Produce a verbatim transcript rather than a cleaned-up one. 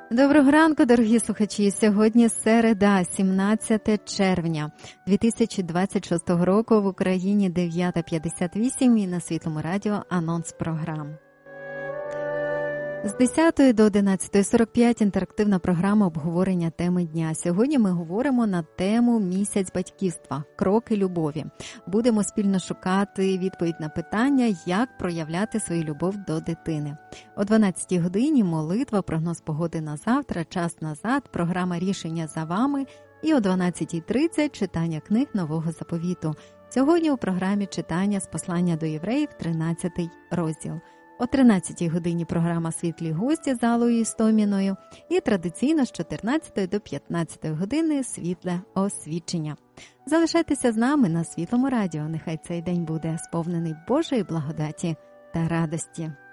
Доброго ранку, дорогі слухачі. Сьогодні середа, сімнадцяте червня дві тисячі двадцять шостого року. В Україні дев'ята п'ятдесят вісім і на Світлому радіо анонс програм. З десятої до одинадцятої сорок п'ять інтерактивна програма обговорення теми дня. Сьогодні ми говоримо на тему «Місяць батьківства. Кроки любові». Будемо спільно шукати відповідь на питання, як проявляти свою любов до дитини. О дванадцятій годині молитва, прогноз погоди на завтра, час назад, програма «Рішення за вами». І о дванадцятій тридцять читання книг Нового Заповіту. Сьогодні у програмі читання з послання до євреїв, тринадцятий розділ. О тринадцятій годині програма «Світлі гості» з Аллою Істоміною і традиційно з чотирнадцятої до п'ятнадцятої години «Світле освічення». Залишайтеся з нами на Світлому радіо. Нехай цей день буде сповнений Божої благодаті та радості.